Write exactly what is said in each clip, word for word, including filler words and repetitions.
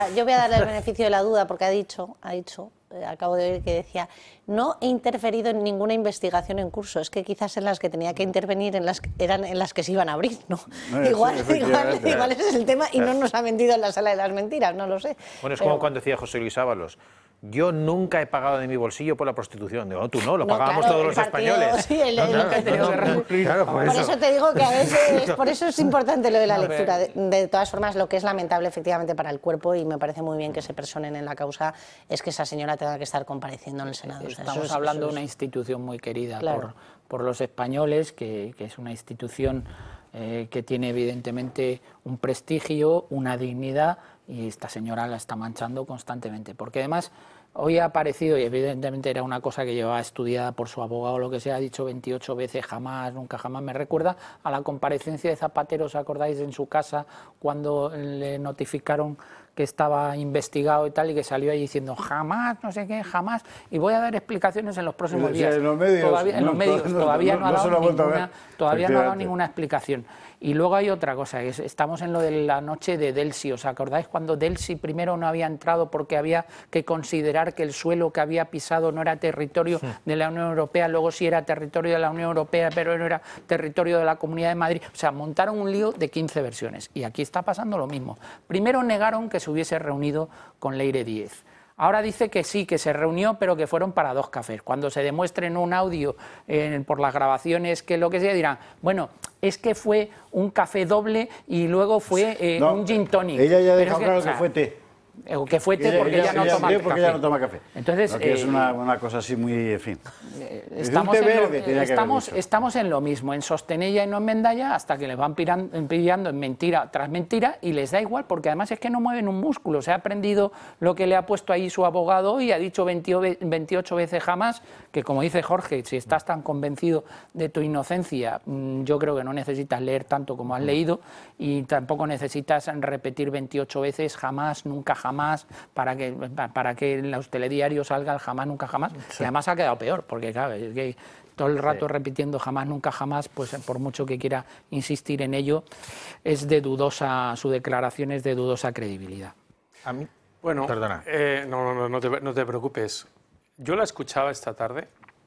Yo voy a darle el beneficio de la duda porque ha dicho, ha dicho, eh, acabo de oír que decía, no he interferido en ninguna investigación en curso, es que quizás en las que tenía que intervenir en las que, eran en las que se iban a abrir, ¿no? no igual, sí, igual, igual ese es el tema y no nos ha mentido en la sala de las mentiras, no lo sé. Bueno, es pero... como cuando decía José Luis Ábalos, yo nunca he pagado de mi bolsillo por la prostitución. Digo, no, tú no, lo no, pagábamos claro, todos los partido, españoles. Sí, el, el, no, claro, el, no, no, no, claro, por, por eso. eso te digo que a veces, por eso es importante lo de la lectura. De, de todas formas, lo que es lamentable efectivamente para el cuerpo, y me parece muy bien que se personen en la causa, es que esa señora tenga que estar compareciendo en el Senado. Estamos o sea, es, hablando de es... una institución muy querida claro. por, por los españoles, que, que es una institución eh, que tiene evidentemente un prestigio, una dignidad, y esta señora la está manchando constantemente, porque además hoy ha aparecido, y evidentemente era una cosa que llevaba estudiada por su abogado o lo que sea, ha dicho veintiocho veces jamás, nunca jamás. Me recuerda a la comparecencia de Zapatero, ¿os acordáis? En su casa, cuando le notificaron que estaba investigado y tal, y que salió ahí diciendo jamás, no sé qué, jamás, y voy a dar explicaciones en los próximos días. En los medios, todavía, en los medios, no, todavía no, no, no, ha, dado ninguna, todavía no ha dado ninguna explicación. Y luego hay otra cosa, es, estamos en lo de la noche de Delsi. ¿Os acordáis cuando Delsi primero no había entrado porque había que considerar que el suelo que había pisado no era territorio sí. de la Unión Europea, luego sí era territorio de la Unión Europea, pero no era territorio de la Comunidad de Madrid? O sea, montaron un lío de quince versiones. Y aquí está pasando lo mismo. Primero negaron que se hubiese reunido con Leire Díez. Ahora dice que sí, que se reunió, pero que fueron para dos cafés. Cuando se demuestre en un audio, eh, por las grabaciones, que lo que sea, dirán, bueno, es que fue un café doble y luego fue eh, no, un gin tonic. Ella ya dejó que, claro o sea, que fue té. Que fue té porque ella, ella, no, ella, toma porque café. ella no toma café. Entonces, que eh, es una, una cosa así muy, en fin. Estamos, en lo, estamos, estamos en lo mismo, en sostenella y no en mendalla, hasta que les van pirando, pillando en mentira tras mentira y les da igual, porque además es que no mueven un músculo. Se ha aprendido lo que le ha puesto ahí su abogado y ha dicho veintiocho veces jamás, que como dice Jorge, si estás tan convencido de tu inocencia, yo creo que no necesitas leer tanto como has leído, y tampoco necesitas repetir veintiocho veces jamás, nunca jamás, para que, para que en los telediarios salga el jamás, nunca jamás, sí. Y además ha quedado peor, porque claro, es que todo el rato sí. repitiendo jamás, nunca jamás, pues por mucho que quiera insistir en ello, es de dudosa, su declaración es de dudosa credibilidad. A mí, bueno, perdona. Eh, no, no, no, te, no te preocupes. Yo la escuchaba esta tarde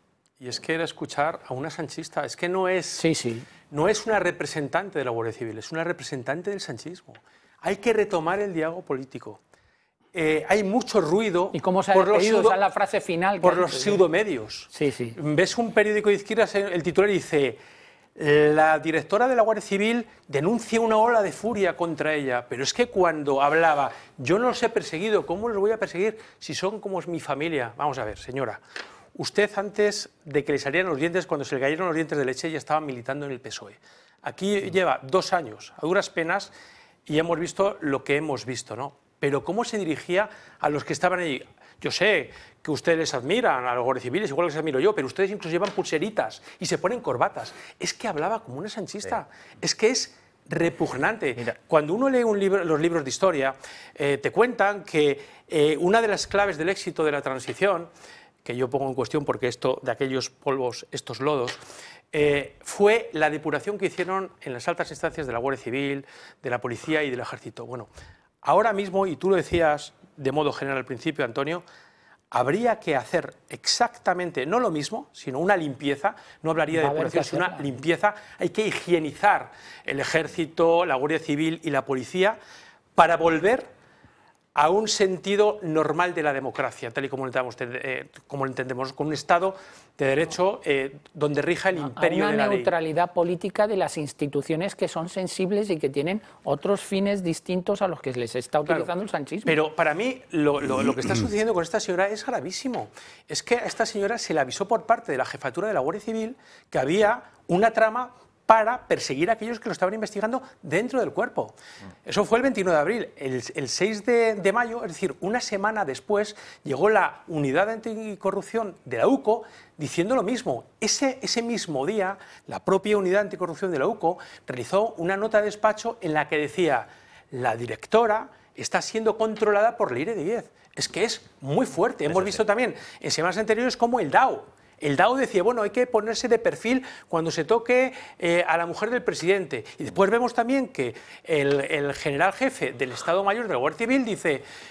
y es que era escuchar a una sanchista, es que no es, sí, sí. no es una representante de la Guardia Civil, es una representante del sanchismo. Hay que retomar el diálogo político. Eh, hay mucho ruido. ¿Y cómo se ha por los pedido? pseudo, Esa es la frase final. Por los pseudomedios. Sí, sí. Ves un periódico de izquierdas, el titular dice: la directora de la Guardia Civil denuncia una ola de furia contra ella. Pero es que cuando hablaba, yo no los he perseguido, ¿cómo los voy a perseguir si son como es mi familia? Vamos a ver, señora. Usted, antes de que le salieran los dientes, cuando se le cayeron los dientes de leche, ya estaba militando en el P S O E. Aquí lleva dos años, a duras penas, y hemos visto lo que hemos visto, ¿no? Pero cómo se dirigía a los que estaban allí. Yo sé que ustedes admiran a los guardias civiles, igual que les admiro yo, pero ustedes incluso llevan pulseritas y se ponen corbatas. Es que hablaba como una sanchista. Sí. Es que es repugnante. Mira. Cuando uno lee un libro, los libros de historia, eh, te cuentan que eh, una de las claves del éxito de la transición, que yo pongo en cuestión porque esto de aquellos polvos, estos lodos, eh, fue la depuración que hicieron en las altas instancias de la Guardia Civil, de la Policía y del Ejército. Bueno, ahora mismo, y tú lo decías de modo general al principio, Antonio, habría que hacer exactamente, no lo mismo, sino una limpieza, no hablaría de depuración, sino una limpieza. Hay que higienizar el Ejército, la Guardia Civil y la Policía para volver a un sentido normal de la democracia, tal y como lo entendemos, eh, como lo entendemos con un Estado de Derecho eh, donde rija el imperio de la ley. Una neutralidad política de las instituciones que son sensibles y que tienen otros fines distintos a los que les está utilizando claro, el sanchismo. Pero para mí lo, lo, lo que está sucediendo con esta señora es gravísimo. Es que a esta señora se le avisó por parte de la jefatura de la Guardia Civil que había una trama para perseguir a aquellos que lo estaban investigando dentro del cuerpo. Eso fue el veintinueve de abril. El, el seis de mayo, es decir, una semana después, llegó la Unidad Anticorrupción de la U C O diciendo lo mismo. Ese, ese mismo día, la propia Unidad Anticorrupción de la U C O realizó una nota de despacho en la que decía: la directora está siendo controlada por Leire Díez. Es que es muy fuerte. Hemos visto también en semanas anteriores cómo el D A O, El D A O decía, bueno, hay que ponerse de perfil cuando se toque eh, a la mujer del presidente. Y después vemos también que el, el general jefe del Estado Mayor de la Guardia Civil dice,